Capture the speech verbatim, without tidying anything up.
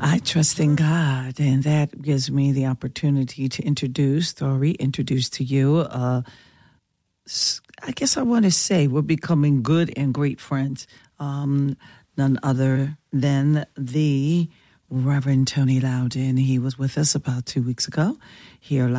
I trust in God, and that gives me the opportunity to introduce, or reintroduce to you, uh, I guess I want to say we're becoming good and great friends. Um, none other than the Reverend Tony Loudon. He was with us about two weeks ago here